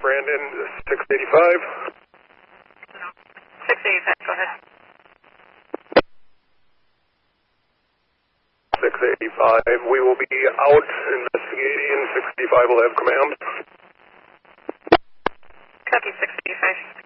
Brandon, 685. 685, go ahead. 685. We will be out investigating. 685 will have command. Copy 685.